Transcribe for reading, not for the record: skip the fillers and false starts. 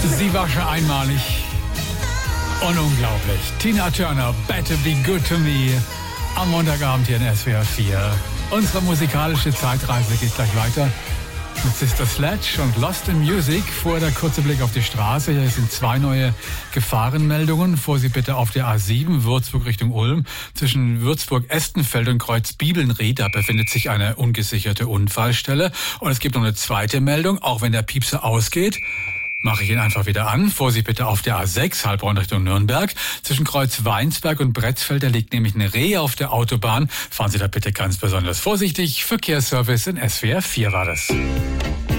Sie war schon einmalig und unglaublich. Tina Turner, Better Be Good to Me. Am Montagabend hier in SWR 4. Unsere musikalische Zeitreise geht gleich weiter mit Sister Sledge und Lost in Music. Vorher der kurze Blick auf die Straße. Hier sind 2 neue Gefahrenmeldungen. Vorsicht bitte auf der A7 Würzburg Richtung Ulm. Zwischen Würzburg-Estenfeld und Kreuz-Bibelnried, da befindet sich eine ungesicherte Unfallstelle. Und es gibt noch eine zweite Meldung, auch wenn der Piepser ausgeht. Mache ich ihn einfach wieder an. Vorsicht bitte auf der A6, Heilbronn Richtung Nürnberg. Zwischen Kreuz Weinsberg und Bretzfeld, da liegt nämlich eine Reh auf der Autobahn. Fahren Sie da bitte ganz besonders vorsichtig. Verkehrsservice in SWR 4 war das.